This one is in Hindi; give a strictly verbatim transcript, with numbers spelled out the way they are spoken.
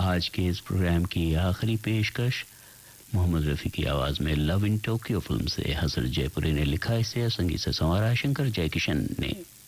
आज के इस प्रोग्राम की आखिरी पेशकश मोहम्मद रफ़ी की आवाज़ में लव इन टोक्यो फिल्म से हसर जयपुरी ने लिखा, इसे संगीत से संवारा शंकर जयकिशन ने।